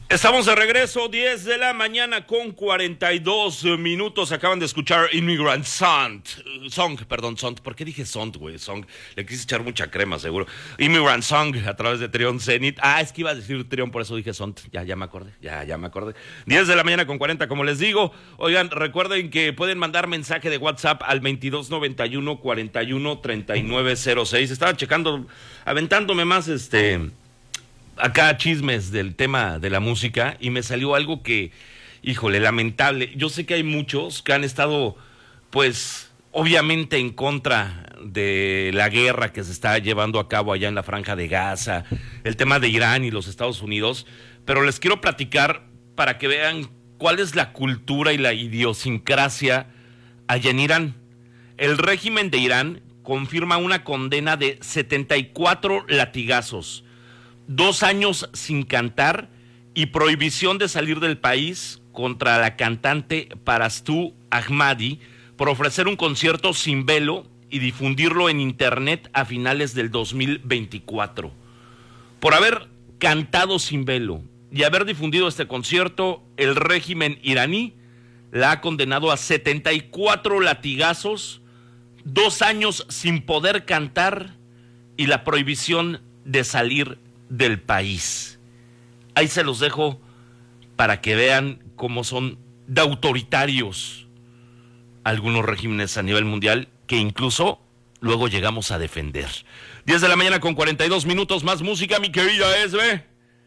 Estamos de regreso, 10 de la mañana con 42 minutos. Acaban de escuchar Immigrant Song, ¿por qué dije Song, güey? Song, le quise echar mucha crema, seguro. Immigrant Song, a través de Trión Zenit. Es que iba a decir Trión, por eso dije Song. Ya me acordé. 10 de la mañana con 40, como les digo. Oigan, recuerden que pueden mandar mensaje de WhatsApp al 2291 41 3906. Estaba checando, aventándome más acá chismes del tema de la música y me salió algo que, híjole, lamentable. Yo sé que hay muchos que han estado, pues, obviamente en contra de la guerra que se está llevando a cabo allá en la Franja de Gaza, el tema de Irán y los Estados Unidos, pero les quiero platicar para que vean cuál es la cultura y la idiosincrasia allá en Irán. El régimen de Irán confirma una condena de 74 latigazos, 2 años sin cantar y prohibición de salir del país contra la cantante Parastu Ahmadi por ofrecer un concierto sin velo y difundirlo en internet a finales del 2024. Por haber cantado sin velo y haber difundido este concierto, el régimen iraní la ha condenado a 74 latigazos, 2 años sin poder cantar y la prohibición de salir del país. Ahí se los dejo para que vean cómo son de autoritarios algunos regímenes a nivel mundial que incluso luego llegamos a defender. 10 de la mañana con 42 minutos, más música, mi querida Esbe.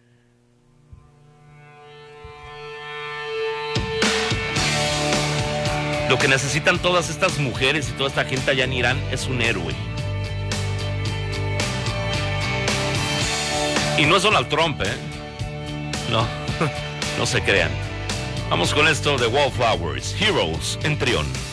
Lo que necesitan todas estas mujeres y toda esta gente allá en Irán es un héroe. Y no es Donald Trump, No, no se crean. Vamos con esto de Wallflowers, Heroes en Trión.